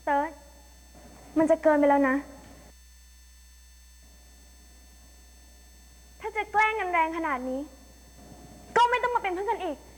เติร์ดมันจะเกินไปแล้วนะ ถ้าจะแกล้งกันแรงขนาดนี้ ก็ไม่ต้องมาเป็นเพื่อนกันอีก